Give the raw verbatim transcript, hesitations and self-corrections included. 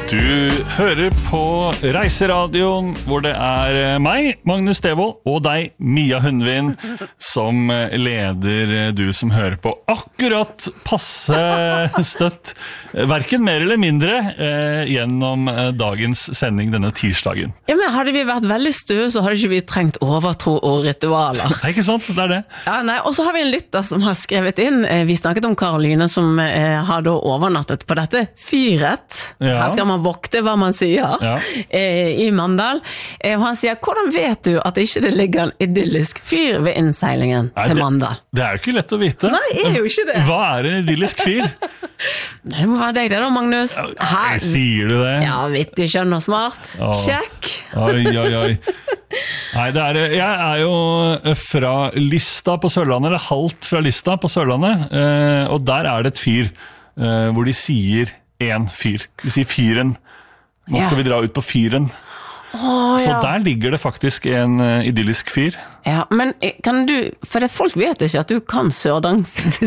Du hører på Reiseradioen, hvor det er meg, Magnus Devold, og deg, Mia Hundvin, som leder du som hører på akkurat passe støtt, hverken mer eller mindre, eh, gjennom dagens sending denne tirsdagen. Ja, men hadde vi vært veldig støve, så hadde ikke vi trengt overtro og ritualer. Nei, ikke sant? Det er det. Ja, nei, og så har vi en lytter som har skrevet inn, vi snakket om Karoline som eh, har da overnattet på dette fyret. Ja. Her skal man vokte hva man sier, Ja. eh, i Mandal. Eh, og han sier, hvordan vet du at ikke det ligger en idyllisk fyr ved innseilingen Nei, til det, Mandal? det er jo ikke lett å vite. Nei, det er jo ikke det. Hva er en idyllisk fyr? Det må være deg det da, Magnus. Nei, sier du det? Ja, vittig, skjønn og smart. Ja. Check. Oi, oi, oi. Nei, det er, jeg er jo fra Lista på Sørlandet, eller halvt fra Lista på Sørlandet, eh, og der er det et fyr, eh, hvor de sier en fyr. De sier fyren. Nå skal Ja. vi dra ut på fyren. Åh, Så ja. der ligger det faktisk en uh, idyllisk fyr. Ja, men kan du, for det, folk vet ikke at du kan sørdansk,